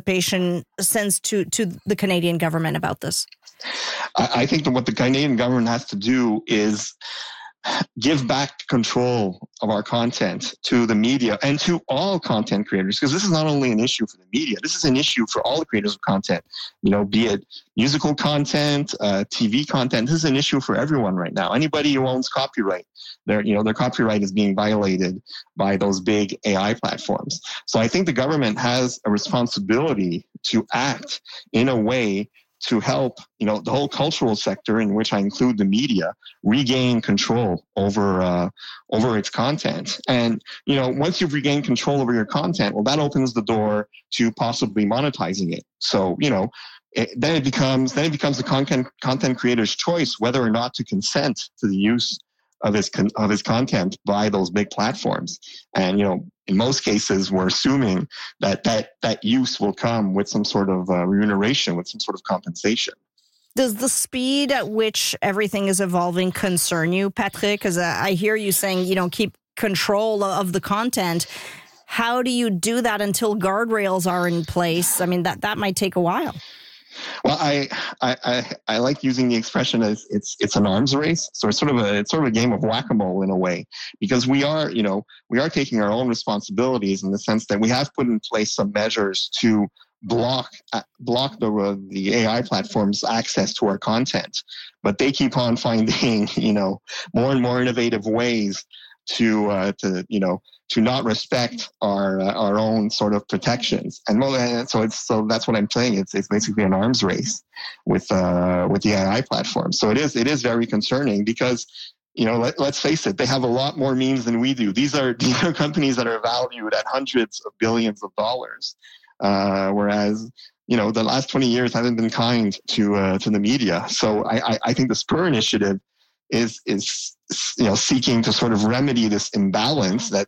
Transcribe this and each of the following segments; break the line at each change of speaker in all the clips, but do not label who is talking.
anticipation sends to the Canadian government about this?
I think that what the Canadian government has to do is give back control of our content to the media and to all content creators, because this is not only an issue for the media, this is an issue for all the creators of content, be it musical content, TV content. This is an issue for everyone right now. Anybody who owns copyright, their copyright is being violated by those big AI platforms. So I think the government has a responsibility to act in a way to help, the whole cultural sector, in which I include the media, regain control over its content. And, once you've regained control over your content, well, that opens the door to possibly monetizing it. So, then it becomes the content creator's choice whether or not to consent to the use of his content by those big platforms. And, in most cases, we're assuming that use will come with some sort of remuneration, with some sort of compensation.
Does the speed at which everything is evolving concern you, Patrick? Because I hear you saying, keep control of the content. How do you do that until guardrails are in place? I mean, that might take a while.
Well, I like using the expression as it's an arms race. So it's sort of a game of whack-a-mole in a way, because we are taking our own responsibilities in the sense that we have put in place some measures to block the AI platforms' access to our content, but they keep on finding more and more innovative ways to not respect our own sort of protections. And so that's what I'm saying. It's basically an arms race with the AI platform. So it is very concerning because, let's face it, they have a lot more means than we do. These are companies that are valued at hundreds of billions of dollars. Whereas, the last 20 years haven't been kind to the media. So I think the Spur initiative is seeking to sort of remedy this imbalance, that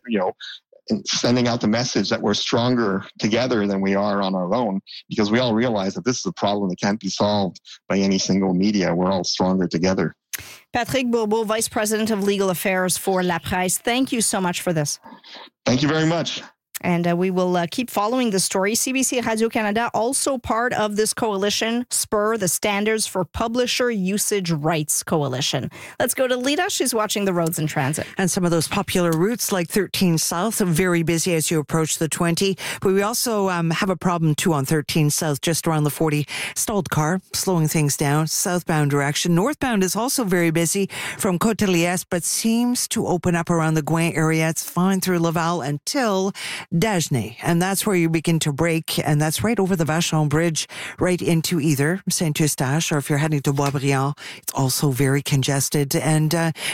sending out the message that we're stronger together than we are on our own, because we all realize that this is a problem that can't be solved by any single media. We're all stronger together.
Patrick Bourbeau, Vice President of Legal Affairs for La Presse, thank you so much for this.
Thank you very much.
And we will keep following the story. CBC Radio-Canada, also part of this coalition, SPUR, the Standards for Publisher Usage Rights Coalition. Let's go to Lita. She's watching the roads and transit.
And some of those popular routes like 13 South are very busy as you approach the 20. But we also have a problem too on 13 South, just around the 40. Stalled car, slowing things down, southbound direction. Northbound is also very busy from Côte-de-Liesse, but seems to open up around the Gouin area. It's fine through Laval until Dagenais, and that's where you begin to break, and that's right over the Vachon Bridge, right into either Saint-Eustache, or if you're heading to Boisbriand, it's also very congested. And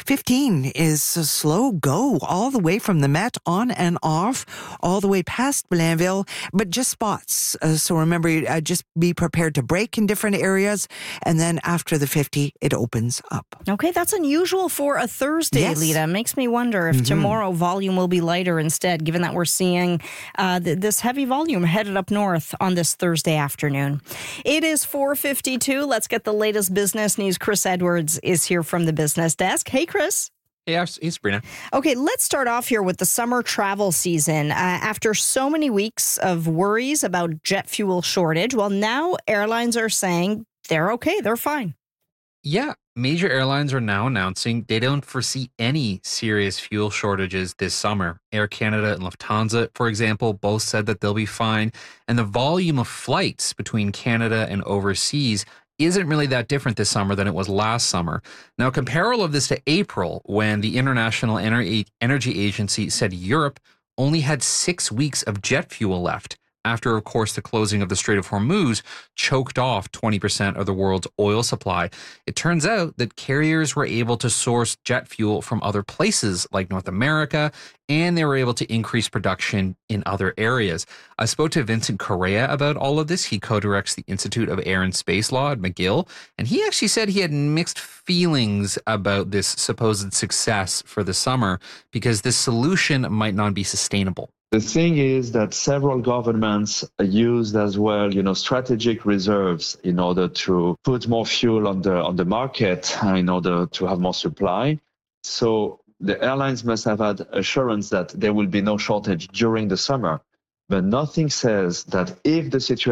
15 is a slow go all the way from the Met on and off, all the way past Blainville, but just spots. So remember, just be prepared to brake in different areas, and then after the 50, it opens up.
Okay, that's unusual for a Thursday, yes. Lita. Makes me wonder if tomorrow volume will be lighter instead, given that we're seeing this heavy volume headed up north on this Thursday afternoon. It is 4:52. Let's get the latest business news. Chris Edwards is here from the business desk. Hey, Chris.
Hey, Sabrina.
Okay, let's start off here with the summer travel season. After so many weeks of worries about jet fuel shortage, well, now airlines are saying they're okay, they're fine.
Yeah, major airlines are now announcing they don't foresee any serious fuel shortages this summer. Air Canada and Lufthansa, for example, both said that they'll be fine. And the volume of flights between Canada and overseas isn't really that different this summer than it was last summer. Now, compare all of this to April, when the International Energy Agency said Europe only had 6 weeks of jet fuel left, after, of course, the closing of the Strait of Hormuz choked off 20% of the world's oil supply. It turns out that carriers were able to source jet fuel from other places like North America, and they were able to increase production in other areas. I spoke to Vincent Correa about all of this. He co-directs the Institute of Air and Space Law at McGill, and he actually said he had mixed feelings about this supposed success for the summer because this solution might not be sustainable.
The thing is that several governments used as well, strategic reserves in order to put more fuel on the market in order to have more supply. So the airlines must have had assurance that there will be no shortage during the summer. But nothing says that if the situation